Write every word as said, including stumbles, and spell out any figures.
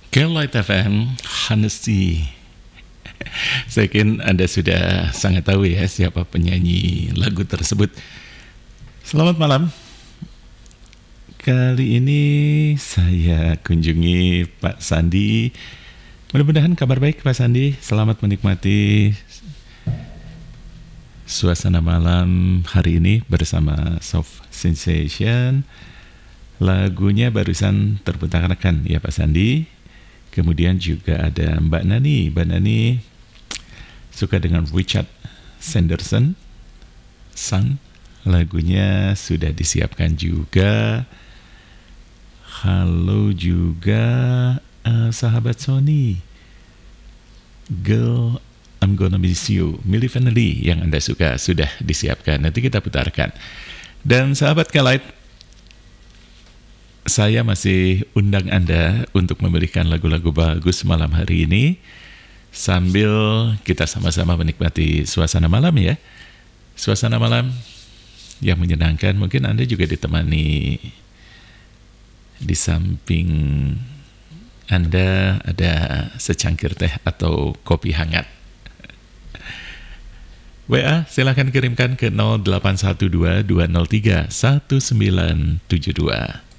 Kelight F M, Honesty. Saya yakin Anda sudah sangat tahu ya siapa penyanyi lagu tersebut. Selamat malam. Kali ini saya kunjungi Pak Sandi. Mudah-mudahan kabar baik Pak Sandi. Selamat menikmati suasana malam hari ini bersama Soft Sensation. Lagunya barusan terputarkan ya Pak Sandi. Kemudian juga ada Mbak Nani. Mbak Nani suka dengan Richard Sanderson. Sun. Lagunya sudah disiapkan juga. Halo juga uh, sahabat Sony. Girl, I'm Gonna Miss You. Milli Vanilli yang Anda suka sudah disiapkan. Nanti kita putarkan. Dan sahabat Kelight, saya masih undang Anda untuk memilihkan lagu-lagu bagus malam hari ini sambil kita sama-sama menikmati suasana malam ya. Suasana malam yang menyenangkan. Mungkin Anda juga ditemani di samping Anda ada secangkir teh atau kopi hangat. W A silakan kirimkan ke nol delapan satu dua dua nol tiga satu sembilan tujuh dua.